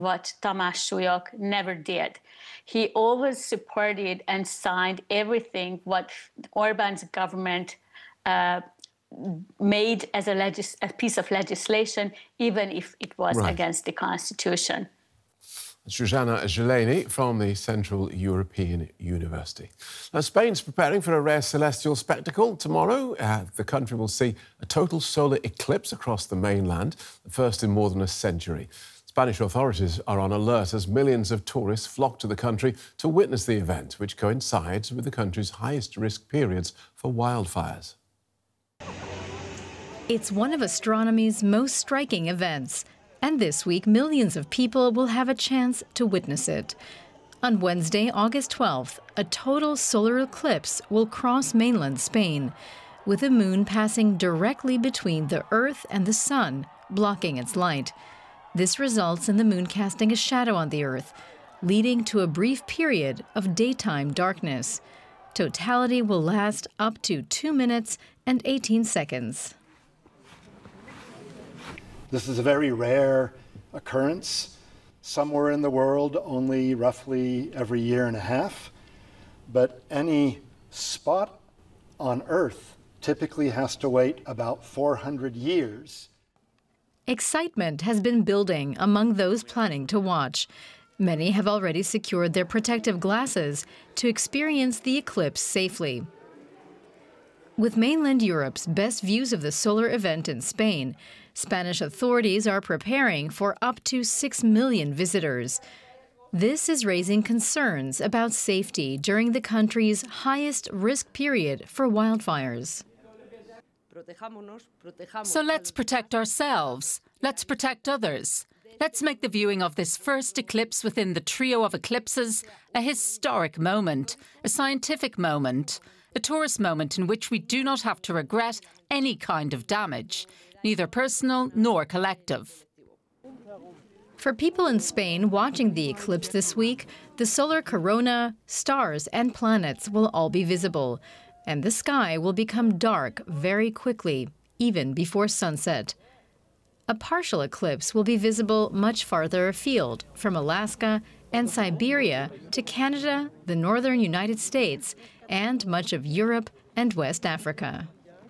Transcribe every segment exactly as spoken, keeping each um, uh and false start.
what Tamás Súlyog never did. He always supported and signed everything what Orbán's government uh, made as a, legis a piece of legislation, even if it was right. against the constitution. Zsuzsanna Zeleny from the Central European University. Now, Spain's preparing for a rare celestial spectacle. Tomorrow, uh, the country will see a total solar eclipse across the mainland, the first in more than a century. Spanish authorities are on alert as millions of tourists flock to the country to witness the event, which coincides with the country's highest risk periods for wildfires. It's one of astronomy's most striking events. And this week, millions of people will have a chance to witness it. On Wednesday, August twelfth, a total solar eclipse will cross mainland Spain, with the moon passing directly between the Earth and the Sun, blocking its light. This results in the moon casting a shadow on the Earth, leading to a brief period of daytime darkness. Totality will last up to two minutes and eighteen seconds. This is a very rare occurrence. Somewhere in the world, only roughly every year and a half. But any spot on Earth typically has to wait about four hundred years. Excitement has been building among those planning to watch. Many have already secured their protective glasses to experience the eclipse safely. With mainland Europe's best views of the solar event in Spain, Spanish authorities are preparing for up to six million visitors. This is raising concerns about safety during the country's highest risk period for wildfires. So let's protect ourselves. Let's protect others. Let's make the viewing of this first eclipse within the trio of eclipses a historic moment, a scientific moment, a tourist moment in which we do not have to regret any kind of damage, neither personal nor collective. For people in Spain watching the eclipse this week, the solar corona, stars and planets will all be visible, and the sky will become dark very quickly, even before sunset. A partial eclipse will be visible much farther afield, from Alaska and Siberia to Canada, the northern United States, and much of Europe and West Africa.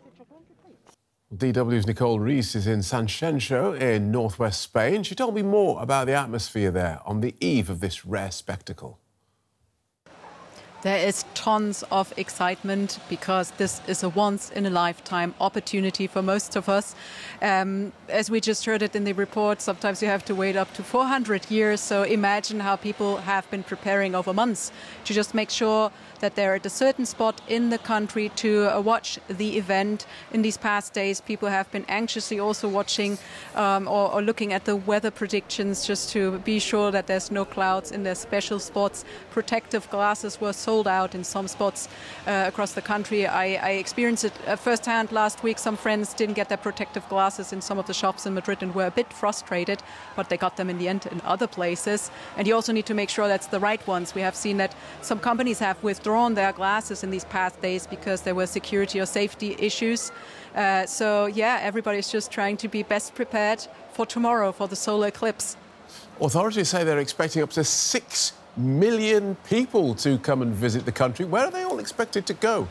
D W's Nicole Reese is in Sanxenxo in northwest Spain. She told me more about the atmosphere there on the eve of this rare spectacle. There is tons of excitement because this is a once-in-a-lifetime opportunity for most of us. Um, as we just heard it in the report, sometimes you have to wait up to four hundred years. So imagine how people have been preparing over months to just make sure that they're at a certain spot in the country to uh, watch the event. In these past days, people have been anxiously also watching um, or, or looking at the weather predictions just to be sure that there's no clouds in their special spots. Protective glasses were sold out in some spots uh, across the country. I, I experienced it uh, firsthand last week. Some friends didn't get their protective glasses in some of the shops in Madrid and were a bit frustrated, but they got them in the end in other places. And you also need to make sure that's the right ones. We have seen that some companies have withdrawn their glasses in these past days because there were security or safety issues. Uh, so, yeah, everybody's just trying to be best prepared for tomorrow, for the solar eclipse. Authorities say they're expecting up to six million people to come and visit the country. Where are they all expected to go?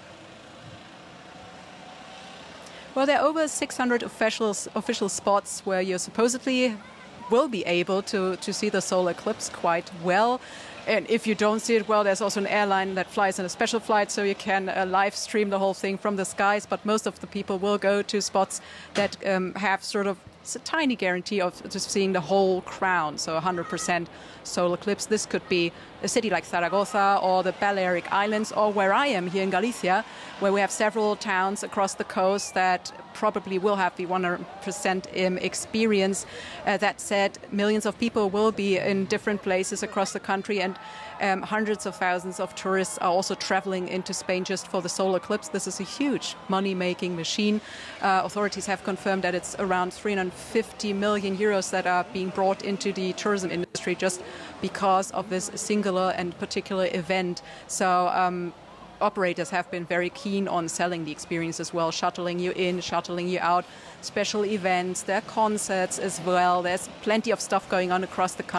Well, there are over six hundred officials, official spots where you supposedly will be able to, to see the solar eclipse quite well. And if you don't see it well, there's also an airline that flies in a special flight, so you can uh, live stream the whole thing from the skies. But most of the people will go to spots that um, have sort of a tiny guarantee of just seeing the whole crown, so one hundred percent solar eclipse. This could be a city like Zaragoza or the Balearic Islands, or where I am here in Galicia, where we have several towns across the coast that probably will have the one hundred percent um, experience. Uh, that said, millions of people will be in different places across the country, and um, hundreds of thousands of tourists are also traveling into Spain just for the solar eclipse. This is a huge money-making machine. Uh, authorities have confirmed that it's around three hundred fifty million euros that are being brought into the tourism industry just because of this singular and particular event. So um, operators have been very keen on selling the experience as well, shuttling you in, shuttling you out, special events, there are concerts as well. There's plenty of stuff going on across the country.